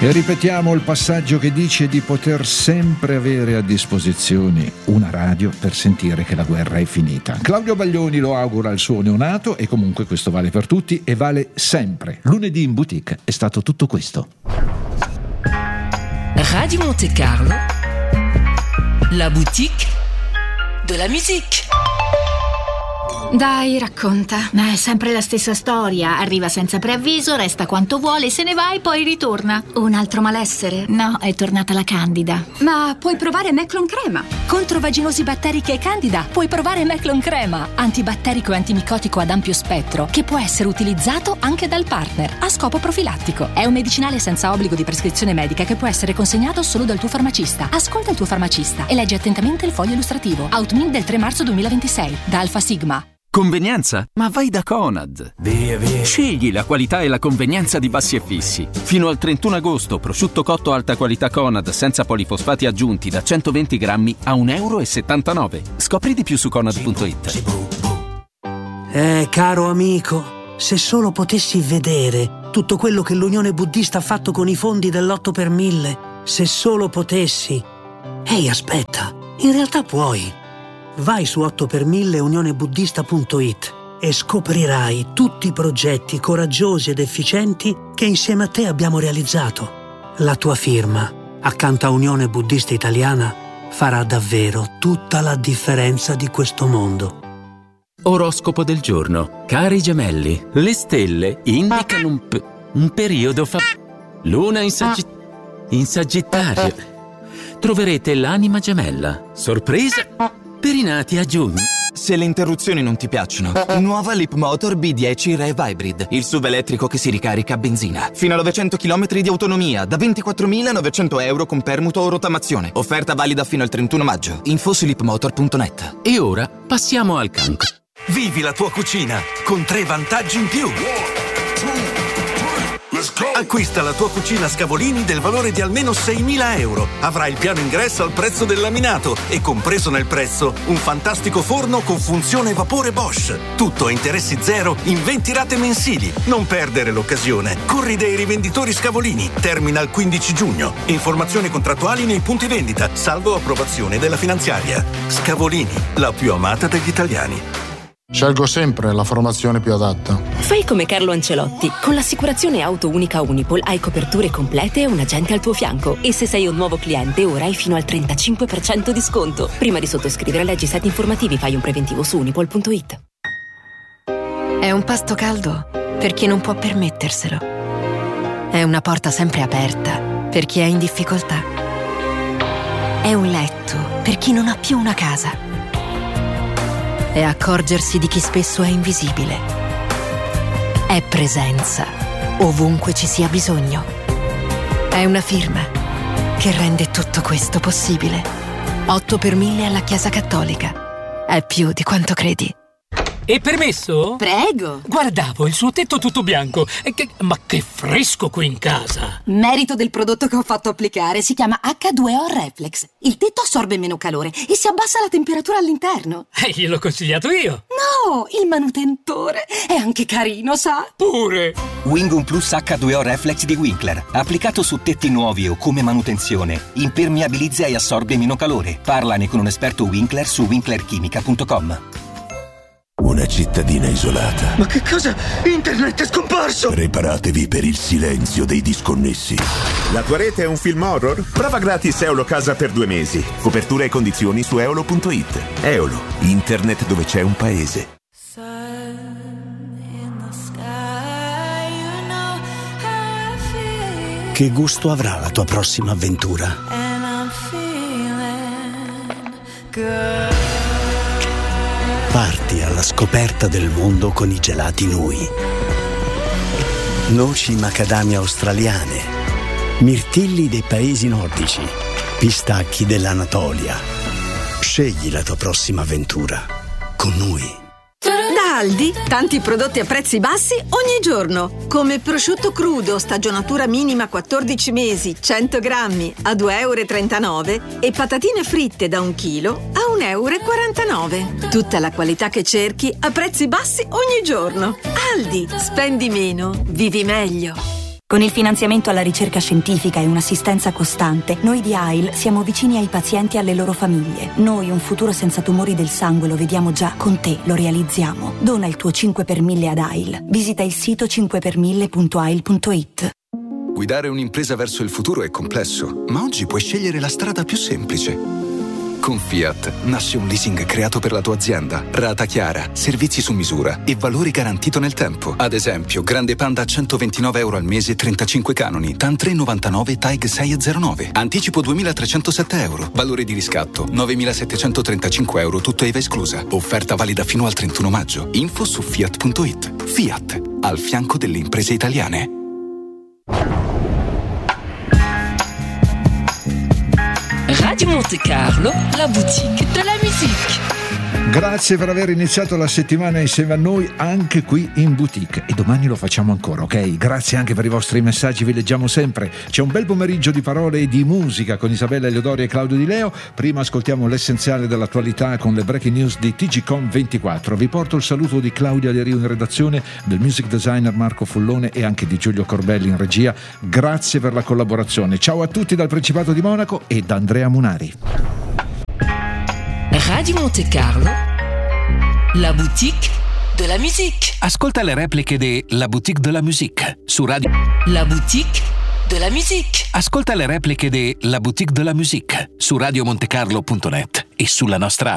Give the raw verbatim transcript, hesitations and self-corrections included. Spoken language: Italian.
E ripetiamo il passaggio che dice di poter sempre avere a disposizione una radio per sentire che la guerra è finita. Claudio Baglioni lo augura al suo neonato e comunque questo vale per tutti e vale sempre. Lunedì in boutique è stato tutto questo. Radio Monte Carlo, la boutique de la musique. Dai, racconta. Ma è sempre la stessa storia. Arriva senza preavviso, resta quanto vuole, se ne va e poi ritorna. Un altro malessere? No, è tornata la Candida. Ma puoi provare Meclon Crema. Contro vaginosi batteriche e Candida puoi provare Meclon Crema, antibatterico e antimicotico ad ampio spettro, che può essere utilizzato anche dal partner a scopo profilattico. È un medicinale senza obbligo di prescrizione medica che può essere consegnato solo dal tuo farmacista. Ascolta il tuo farmacista e leggi attentamente il foglio illustrativo. Outmin del tre marzo duemilaventisei da Alfa Sigma. Convenienza? Ma vai da Conad! Via, via. Scegli la qualità e la convenienza di Bassi e Fissi. Fino al trentuno agosto, prosciutto cotto alta qualità Conad senza polifosfati aggiunti da centoventi grammi a un euro e settantanove. Scopri di più su conad punto it. Eh, caro amico, se solo potessi vedere tutto quello che l'Unione Buddista ha fatto con i fondi dell'otto per mille, se solo potessi. Ehi, aspetta, in realtà puoi. Vai su otto per mille unione buddista punto it e scoprirai tutti i progetti coraggiosi ed efficienti che insieme a te abbiamo realizzato. La tua firma, accanto a Unione Buddista Italiana, farà davvero tutta la differenza di questo mondo. Oroscopo del giorno. Cari gemelli, le stelle indicano un, p- un periodo fa... Luna in, saggi- in Sagittario. Troverete l'anima gemella. Sorpresa per i nati a giugno. Se le interruzioni non ti piacciono, nuova Leapmotor B dieci Rev Hybrid, il S U V elettrico che si ricarica a benzina. Fino a novecento chilometri di autonomia, da ventiquattromilanovecento euro con permuto o rottamazione. Offerta valida fino al trentuno maggio. Info su leapmotor punto net. E ora passiamo al cancro. Vivi la tua cucina con tre vantaggi in più. Acquista la tua cucina Scavolini del valore di almeno seimila euro. Avrai il piano ingresso al prezzo del laminato e compreso nel prezzo un fantastico forno con funzione vapore Bosch. Tutto a interessi zero in venti rate mensili. Non perdere l'occasione. Corri dai rivenditori Scavolini. Termina il quindici giugno. Informazioni contrattuali nei punti vendita, salvo approvazione della finanziaria. Scavolini, la più amata degli italiani. Scelgo sempre la formazione più adatta. Fai come Carlo Ancelotti. Con l'assicurazione auto unica Unipol hai coperture complete e un agente al tuo fianco. E se sei un nuovo cliente, ora hai fino al trentacinque per cento di sconto. Prima di sottoscrivere, leggi siti informativi, fai un preventivo su unipol punto it. È un pasto caldo per chi non può permetterselo. È una porta sempre aperta per chi è in difficoltà. È un letto per chi non ha più una casa. È accorgersi di chi spesso è invisibile. È presenza ovunque ci sia bisogno. È una firma che rende tutto questo possibile. otto per mille alla Chiesa Cattolica. È più di quanto credi. E permesso? Prego. Guardavo il suo tetto tutto bianco. E che, ma che fresco qui in casa! Merito del prodotto che ho fatto applicare. Si chiama acca due o Reflex. Il tetto assorbe meno calore e si abbassa la temperatura all'interno. E eh, gliel'ho consigliato io. No, il manutentore. È anche carino, sa? Pure. Wingum Plus acca due o Reflex di Winkler. Applicato su tetti nuovi o come manutenzione. Impermeabilizza e assorbe meno calore. Parlane con un esperto Winkler su winkler chimica punto com. Una cittadina isolata. Ma che cosa? Internet è scomparso! Preparatevi per il silenzio dei disconnessi. La tua rete è un film horror? Prova gratis Eolo Casa per due mesi. Copertura e condizioni su eolo punto it. Eolo, internet dove c'è un paese. Che gusto avrà la tua prossima avventura? Parti alla scoperta del mondo con i gelati Nui. Noci macadamia australiane, mirtilli dei paesi nordici, pistacchi dell'Anatolia. Scegli la tua prossima avventura con Nui. Da Aldi, tanti prodotti a prezzi bassi ogni giorno. Come prosciutto crudo, stagionatura minima quattordici mesi, cento grammi a due e trentanove euro e patatine fritte da un chilo a un e quarantanove euro. Tutta la qualità che cerchi a prezzi bassi ogni giorno. Aldi, spendi meno, vivi meglio. Con il finanziamento alla ricerca scientifica e un'assistenza costante, noi di A I L siamo vicini ai pazienti e alle loro famiglie. Noi un futuro senza tumori del sangue lo vediamo già, con te lo realizziamo. Dona il tuo cinque per mille ad A I L. Visita il sito cinque per mille punto a i l punto i t. Guidare un'impresa verso il futuro è complesso, ma oggi puoi scegliere la strada più semplice. Con Fiat nasce un leasing creato per la tua azienda, rata chiara, servizi su misura e valore garantito nel tempo. Ad esempio, Grande Panda a centoventinove euro al mese, trentacinque canoni, TAN tre virgola novantanove, TAG sei virgola zero nove. Anticipo duemilatrecentosette euro, valore di riscatto novemilasettecentotrentacinque euro, tutto I V A esclusa. Offerta valida fino al trentuno maggio. Info su fiat punto it. Fiat, al fianco delle imprese italiane. Radio Monte Carlo, la boutique de la musique. Grazie per aver iniziato la settimana insieme a noi anche qui in boutique, e domani lo facciamo ancora, ok? Grazie anche per i vostri messaggi, vi leggiamo sempre. C'è un bel pomeriggio di parole e di musica con Isabella Eleodori e Claudio Di Leo. Prima ascoltiamo l'essenziale dell'attualità con le breaking news di T G Com ventiquattro. Vi porto il saluto di Claudia De Rio in redazione, del music designer Marco Fullone e anche di Giulio Corbelli in regia. Grazie per la collaborazione. Ciao a tutti dal Principato di Monaco e da Andrea Munari. Radio Monte Carlo, la boutique de la musique. Ascolta le repliche de La Boutique de la Musique su radio. La boutique de la musique. Ascolta le repliche de La Boutique de la Musique su radiomontecarlo punto net e sulla nostra